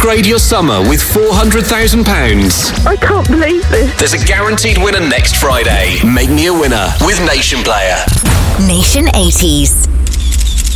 Upgrade your summer with £400,000. I can't believe this. There's a guaranteed winner next Friday. Make me a winner with Nation Player. Nation 80s.